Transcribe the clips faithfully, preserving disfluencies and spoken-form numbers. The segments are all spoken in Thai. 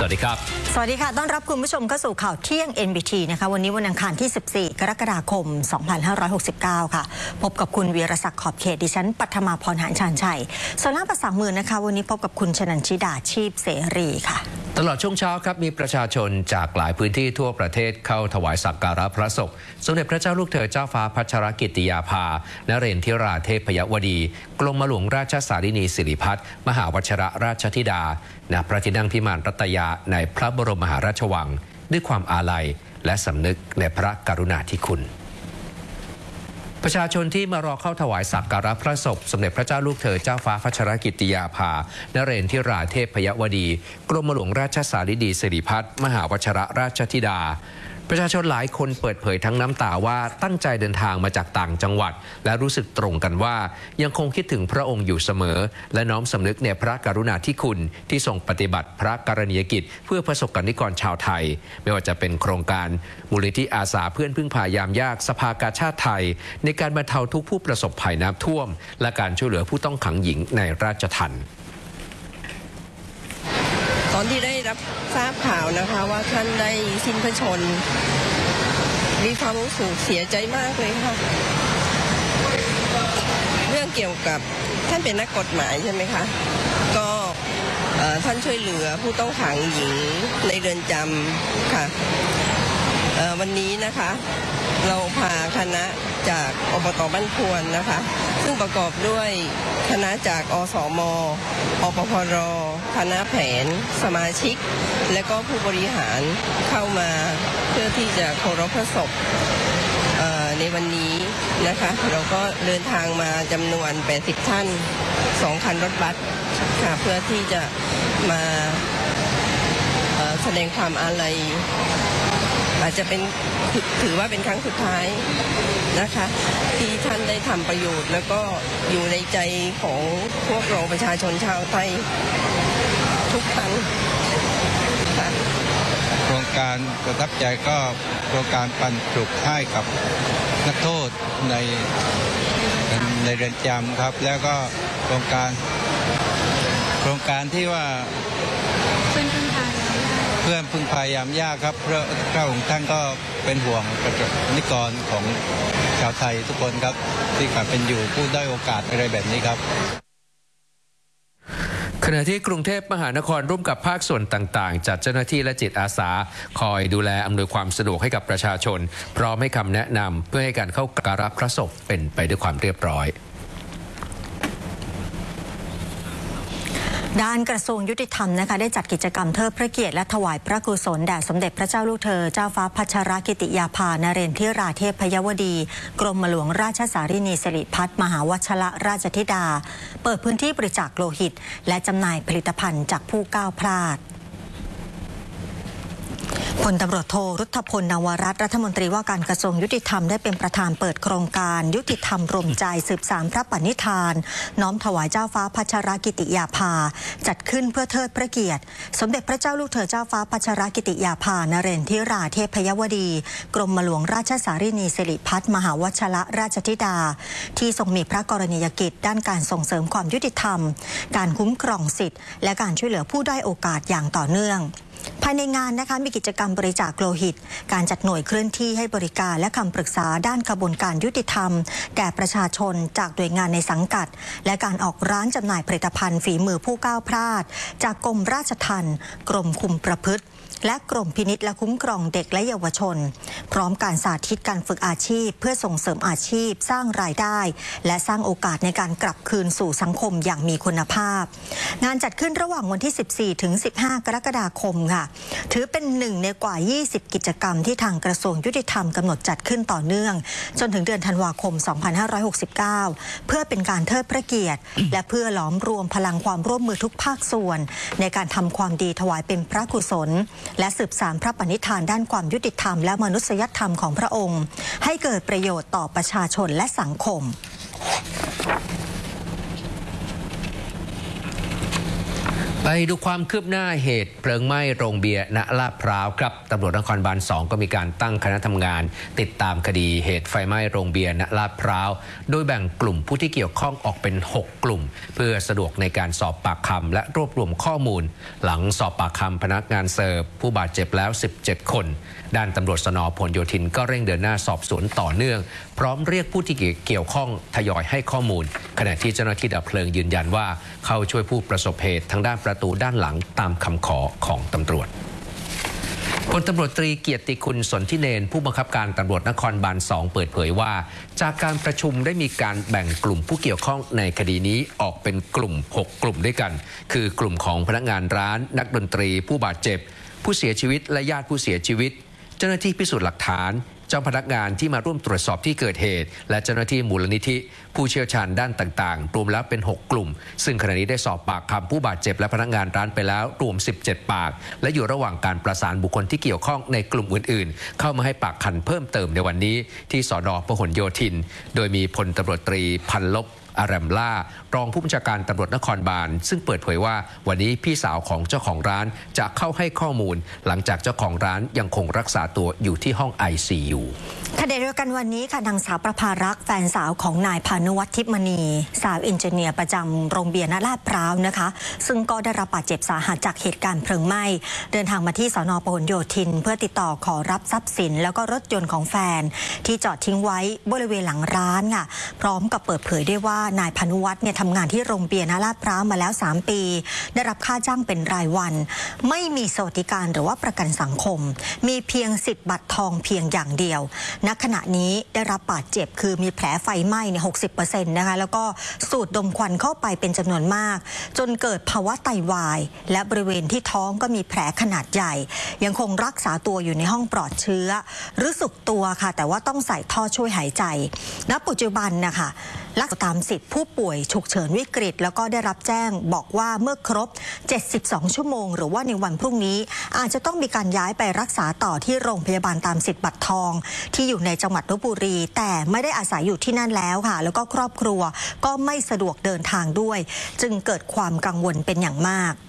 วัสดีครับสวัสดีค่ะต้อนรับคุณผู้ชมเข้าสู่ข่าวเที่ยง เอ็น บี ที นะคะวันนี้วันอังคารที่สิบสี่กรกฎาคมสองพันห้าร้อยหกสิบเก้าค่ะพบกับคุณวีรศักดิ์ขอบเขตดิฉันปัทมาพรหานชาญชัยส่วนล่างประสานมือนะคะวันนี้พบกับคุณชนันชิดาชีพเสรีค่ะตลอดช่วงเช้าครับมีประชาชนจากหลายพื้นที่ทั่วประเทศเข้าถวายสักการะพระศพสมเด็จพระเจ้าลูกเธอเจ้าฟ้าพัชรกิติยาภานเรนทิราเทพยวดีกรมหลวงราชสารินีสิริพัฒน์มหาวชิรราชธิดาณพระที่นั่งพิมานรัตยาในพระบรมมหาราชวังด้วยความอาลัยและสำนึกในพระกรุณาธิคุณประชาชนที่มารอเข้าถวายสักการะพระศพสมเด็จพระเจ้าลูกเธอเจ้าฟ้าพัชรกิติยาภานเรนทิราเทพยวดีกรมหลวงราชสารินีสิริพัฒน์มหาวชิรราชธิดาประชาชนหลายคนเปิดเผยทั้งน้ำตาว่าตั้งใจเดินทางมาจากต่างจังหวัดและรู้สึกตรงกันว่ายังคงคิดถึงพระองค์อยู่เสมอและน้อมสำนึกในพระกรุณาธิคุณที่ทรงปฏิบัติพระกรณียกิจเพื่อประสบกนิกรชาวไทยไม่ว่าจะเป็นโครงการมูลนิธิอาสาเพื่อนพึ่งพายามยากสภากาชาติไทยในการบรรเทาทุกข์ผู้ประสบภัยน้ำท่วมและการช่วยเหลือผู้ต้องขังหญิงในราชทัณฑ์ตอนที่ได้รับทราบข่าวนะคะว่าท่านได้สิ้นพระชนม์มีความรู้สึกเสียใจมากเลยค่ะเรื่องเกี่ยวกับท่านเป็นนักกฎหมายใช่ไหมคะก็ท่านช่วยเหลือผู้ต้องขังหญิงในเรือนจำค่ะวันนี้นะคะเราพาคณะจากอบต.บ้านพวนนะคะซึ่งประกอบด้วยคณะจากอสม.อปพร.คณะแผนสมาชิกและก็ผู้บริหารเข้ามาเพื่อที่จะเคารพพระศพในวันนี้นะคะเราก็เดินทางมาจำนวนแปดสิบท่านสองคันรถบัสค่ะเพื่อที่จะมาแสดงความอาลัยอาจจะเป็นถือว่าเป็นครั้งสุดท้ายนะคะที่ท่านได้ทำประโยชน์แล้วก็อยู่ในใจของพวกเราประชาชนชาวไทยทุกครั้งโครงการประทับใจก็โครงการปันสุขให้กับนักโทษในในเรือนจำครับแล้วก็โครงการโครงการที่ว่าเพื่อนพึ่งพายามยากเพื่อนพึ่งพายามยากครับเพราะพระองค์ท่านก็เป็นห่วงประสบนิกรของชาวไทยทุกคนครับที่ขาดเป็นอยู่ผู้ได้โอกาสอะไรแบบนี้ครับขณะที่กรุงเทพมหานครร่วมกับภาคส่วนต่างๆจัดเจ้าหน้าที่และจิตอาสาคอยดูแลอำนวยความสะดวกให้กับประชาชนพร้อมให้คำแนะนำเพื่อให้การเข้ากราบพระศพเป็นไปด้วยความเรียบร้อยด้านกระทรวงยุติธรรมนะคะได้จัดกิจกรรมเทิดพระเกียรติและถวายพระกุศลแด่สมเด็จพระเจ้าลูกเธอเจ้าฟ้าพัชรกิติยาภานเรนทิราเทพยวดีกรมหลวงราชสารินีสิริพัฒน์มหาวชิรราชธิดาเปิดพื้นที่บริจาคโลหิตและจำหน่ายผลิตภัณฑ์จากผู้ก้าวพลาดพลตำรวจโทรุทธพลนวรัตน์รัฐมนตรีว่าการกระทรวงยุติธรรมได้เป็นประธานเปิดโครงการยุติธรรมรวมใจสืบสานพระปณิธานน้อมถวายเจ้าฟ้าพัชรกิติยาภาจัดขึ้นเพื่อเทิดพระเกียรติสมเด็จพระเจ้าลูกเธอเจ้าฟ้าพัชรกิติยาภานเรนทิราเทพยวดีกรมหลวงราชสารินีสิริพัฒน์มหาวชิรราชธิดาที่ทรงมีพระกรณียกิจด้านการส่งเสริมความยุติธรรมการคุ้มครองสิทธิและการช่วยเหลือผู้ด้อยโอกาสอย่างต่อเนื่องภายในงานนะคะมีกิจกรรมบริจาคโลหิตการจัดหน่วยเคลื่อนที่ให้บริการและคำปรึกษาด้านกระบวนการยุติธรรมแก่ประชาชนจากหน่วยงานในสังกัดและการออกร้านจำหน่ายผลิตภัณฑ์ฝีมือผู้ก้าวพลาดจากกรมราชทัณฑ์กรมคุมประพฤติและกรมพินิจและคุ้มครองเด็กและเยาวชนพร้อมการสาธิตการฝึกอาชีพเพื่อส่งเสริมอาชีพสร้างรายได้และสร้างโอกาสในการกลับคืนสู่สังคมอย่างมีคุณภาพงานจัดขึ้นระหว่างวันที่สิบสี่ถึงสิบห้ากรกฎาคมค่ะถือเป็นหนึ่งในกว่ายี่สิบกิจกรรมที่ทางกระทรวงยุติธรรมกำหนดจัดขึ้นต่อเนื่องจนถึงเดือนธันวาคมสองพันห้าร้อยหกสิบเก้าเพื่อเป็นการเทิดพระเกียรติและเพื่อหลอมรวมพลังความร่วมมือทุกภาคส่วนในการทำความดีถวายเป็นพระกุศลและสืบสานพระปณิธานด้านความยุติธรรมและมนุษยธรรมของพระองค์ให้เกิดประโยชน์ต่อประชาชนและสังคมผไปดูความคืบหน้าเหตุเพลิงไหม้โรงเบียร์ณลาดพร้าวครับตำรวจนครบาลสองก็มีการตั้งคณะทำงานติดตามคดีเหตุไฟไหม้โรงเบียร์ณลาดพร้าวโดยแบ่งกลุ่มผู้ที่เกี่ยวข้องออกเป็นหกกลุ่มเพื่อสะดวกในการสอบปากคำและรวบรวมข้อมูลหลังสอบปากคำพนักงานเสิร์ฟผู้บาดเจ็บแล้วสิบเจ็ดคนด้านตำรวจสน.พหลโยธินก็เร่งเดินหน้าสอบสวนต่อเนื่องพร้อมเรียกผู้ที่เกี่ยวข้องทยอยให้ข้อมูลขณะที่เจ้าหน้าที่ดับเพลิงยืนยันว่าเข้าช่วยผู้ประสบเหตุทางด้านประตูด้านหลังตามคำขอของตำรวจพลตำรวจตรีเกียรติคุณสนธิเนรผู้บังคับการตำรวจนครบาลสองเปิดเผยว่าจากการประชุมได้มีการแบ่งกลุ่มผู้เกี่ยวข้องในคดีนี้ออกเป็นกลุ่มหกกลุ่มด้วยกันคือกลุ่มของพนักงานร้านนักดนตรีผู้บาดเจ็บผู้เสียชีวิตและญาติผู้เสียชีวิตเจ้าหน้าที่พิสูจน์หลักฐานเจ้าพนักงานที่มาร่วมตรวจสอบที่เกิดเหตุและเจ้าหน้าที่มูลนิธิผู้เชี่ยวชาญด้านต่างๆรวมแล้วเป็นหกกลุ่มซึ่งขณะนี้ได้สอบปากคำผู้บาดเจ็บและพนักงานร้านไปแล้วรวมสิบเจ็ดปากและอยู่ระหว่างการประสานบุคคลที่เกี่ยวข้องในกลุ่มอื่นๆเข้ามาให้ปากคำเพิ่มเติมในวันนี้ที่สน.พหลโยธินโดยมีพลตำรวจตรีพันลบอารมล่ารองผู้บัญชาการตำรวจนครบาลซึ่งเปิดเผยว่าวันนี้พี่สาวของเจ้าของร้านจะเข้าให้ข้อมูลหลังจากเจ้าของร้านยังคงรักษาตัวอยู่ที่ห้อง ไอ ซี ยูขณะเดียวกันวันนี้ค่ะนางสาวประภารักษ์แฟนสาวของนายพานุวัฒน์ทิพย์มณีสาวเอนจิเนียร์ประจำโรงเบียร์ณลาดพร้าวนะคะซึ่งก็ได้รับบาดเจ็บสาหัสจากเหตุการณ์เพลิงไหม้เดินทางมาที่สน.พหลโยธินเพื่อติดต่อขอรับทรัพย์สินแล้วก็รถยนต์ของแฟนที่จอดทิ้งไว้บริเวณหลังร้านค่ะพร้อมกับเปิดเผยได้ว่านายพานุวัฒน์เนี่ยทำงานที่โรงเบียร์ณลาดพร้าวมาแล้วสามปีได้รับค่าจ้างเป็นรายวันไม่มีสวัสดิการหรือว่าประกันสังคมมีเพียงสิทธิ์บัตรทองเพียงอย่างเดียวณขณะนี้ได้รับบาดเจ็บคือมีแผลไฟไหม้เนี่ย หกสิบเปอร์เซ็นต์ นะคะแล้วก็สูดดมควันเข้าไปเป็นจำนวนมากจนเกิดภาวะไตวายและบริเวณที่ท้องก็มีแผลขนาดใหญ่ยังคงรักษาตัวอยู่ในห้องปลอดเชื้อรู้สึกตัวค่ะแต่ว่าต้องใส่ท่อช่วยหายใจณปัจจุบันนะคะรักษาตามสิทธิผู้ป่วยฉุกเฉินวิกฤตแล้วก็ได้รับแจ้งบอกว่าเมื่อครบเจ็ดสิบสองชั่วโมงหรือว่าในวันพรุ่งนี้อาจจะต้องมีการย้ายไปรักษาต่อที่โรงพยาบาลตามสิทธิ์บัตรทองที่อยู่ในจังหวัดลพบุรีแต่ไม่ได้อาศัยอยู่ที่นั่นแล้วค่ะแล้วก็ครอบครัวก็ไม่สะดวกเดินทางด้วยจึงเกิดความกังวลเป็นอย่างมาก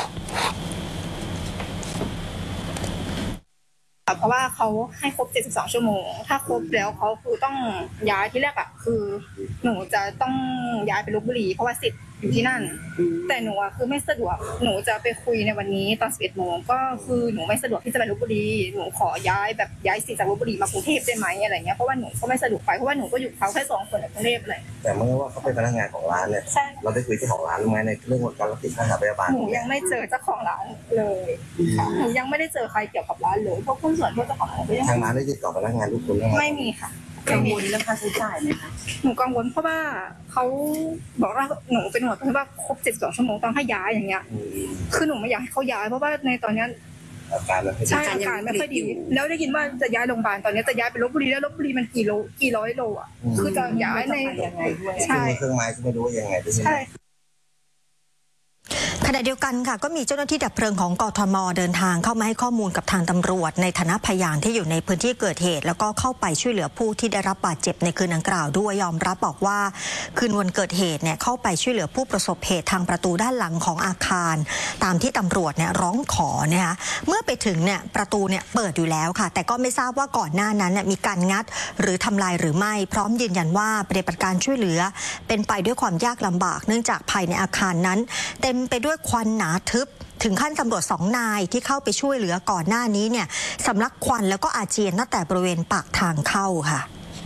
เพราะว่าเขาให้ครบเจ็ดสิบสองชั่วโมงถ้าครบแล้วเขาคือต้องย้ายที่แรกอะคือหนูจะต้องย้ายไปลพบุรีเพราะว่าสิทธิ์อยู่ที่นั่นแต่หนูอะคือไม่สะดวกหนูจะไปคุยในวันนี้ตอนสิบเอ็ดโมงก็คือหนูไม่สะดวกที่จะไปลพบุรีหนูขอย้ายแบบย้ายสิทธิ์จากลพบุรีมากรุงเทพได้ไหมอะไรเงี้ยเพราะว่าหนูก็ไม่สะดวกไปเพราะว่าหนูก็อยู่เขาแค่สองคนในกรุงเทพเลยแต่เมื่อว่าเขาเป็นพนักงานของร้านเนี่ยเราได้คุยที่ของร้านไหมในเรื่องของการรับสิทธิ์ค่าพยาบาลหนูยังไม่เจอเจ้าของร้านเลยหนูยังไม่ได้เจอใครเกี่ยวกับร้านเลยเพราะคนส่วนพวกเจ้าของร้านทางร้านได้ติดต่อพนักงานทุกคนไหมไม่มีค่ะกังวลเรื่องค่าใช้จ่ายไหมคะหนูกังวลเพราะว่าเขาบอกว่าหนูเป็นห่วงเพราะว่าครบเจ็ดสิบสองชั่วโมงต้องให้ย้ายอย่างเงี้ยคือหนูไม่อยากให้เขาย้ายเพราะว่าในตอนนี้อาการใช่อาการไม่ค่อยดีแล้วได้ยินว่าจะย้ายโรงพยาบาลตอนนี้จะย้ายไปลพบุรีแล้วลพบุรีมันกี่โลกี่ร้อยโลอ่ะคือจะย้ายในใช่เครื่องไม้ก็ไม่รู้ยังไงใช่ขณะเดียวกันค่ะก็มีเจ้าหน้าที่ดับเพลิงของกทม.เดินทางเข้ามาให้ข้อมูลกับทางตำรวจในฐานะพยานที่อยู่ในพื้นที่เกิดเหตุแล้วก็เข้าไปช่วยเหลือผู้ที่ได้รับบาดเจ็บในคืนดังกล่าวด้วยยอมรับบอกว่าคืนวันเกิดเหตุเนี่ยเข้าไปช่วยเหลือผู้ประสบเหตุทางประตูด้านหลังของอาคารตามที่ตำรวจเนี่ยร้องขอนะคะเมื่อไปถึงเนี่ยประตูเนี่ยเปิดอยู่แล้วค่ะแต่ก็ไม่ทราบว่าก่อนหน้านั้นเนี่ยมีการงัดหรือทำลายหรือไม่พร้อมยืนยันว่าปฏิบัติการช่วยเหลือเป็นไปด้วยความยากลำบากเนื่องจากภายในอาคารนั้นเต็มไปด้วยควันหนาทึบถึงขั้นตำรวจสองนายที่เข้าไปช่วยเหลือก่อนหน้านี้เนี่ยสำลักควันแล้วก็อาเจียนตั้งแต่บริเวณปากทางเข้าค่ะ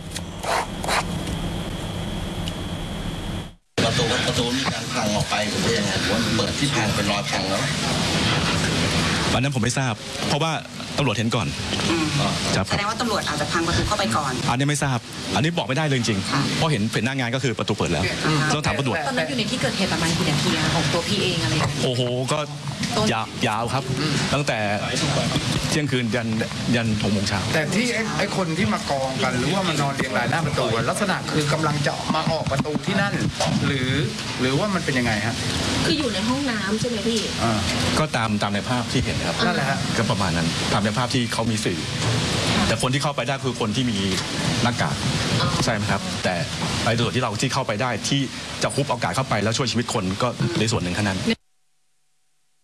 ประตูประตูมีการพังออกไปหรือยังไงหรือว่าเปิดที่พังเป็นรอยพังแล้ววันนั้นผมไม่ทราบเพราะว่าตำรวจเห็นก่อนแสดงว่าตำรวจอาจจะพังประตูเข้าไปก่อนอันนี้ไม่ทราบอันนี้บอกไม่ได้เลยจริงๆเพราะเห็นเป็นหน้างานก็คือประตูเปิดแล้วต้องถามตำรวจตอนนั้นอยู่ในที่เกิดเหตุประมาณกี่นาทีของตัวพี่เองอะไรโอ้โหก็ยาวครับตั้งแต่เที่ยงคืนยันยันหกโมงเช้าแต่ที่ไอ้คนที่มากองกันหรือว่ามานอนเรียงรายหน้าประตูลักษณะคือกำลังจะมาออกประตูที่นั่นหรือหรือว่ามันเป็นยังไงฮะคืออยู่ในห้องน้ำใช่ไหมพี่ก็ตามตามในภาพที่เห็นครับนั่นแหละฮะก็ประมาณนั้นตามในภาพที่เขามีสื่อแต่คนที่เข้าไปได้คือคนที่มีหน้ากากใช่ไหมครับแต่ไอ้ตัวที่เราที่เข้าไปได้ที่จะฮุบโอกาสเข้าไปแล้วช่วยชีวิตคนก็ในส่วนหนึ่งแค่นั้น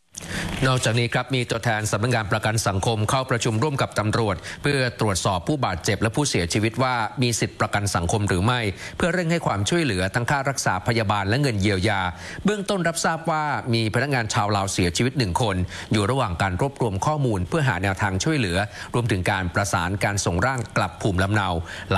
นอกจากนี้ครับมีตัวแทนสำนักงานประกันสังคมเข้าประชุมร่วมกับตำรวจเพื่อตรวจสอบผู้บาดเจ็บและผู้เสียชีวิตว่ามีสิทธิประกันสังคมหรือไม่เพื่อเร่งให้ความช่วยเหลือทั้งค่ารักษาพยาบาลและเงินเยียวยาเบื้องต้นรับทราบว่ามีพนักงานชาวลาวเสียชีวิตหนึ่งคนอยู่ระหว่างการรวบรวมข้อมูลเพื่อหาแนวทางช่วยเหลือรวมถึงการประสานการส่งร่างกลับภูมิลำเนา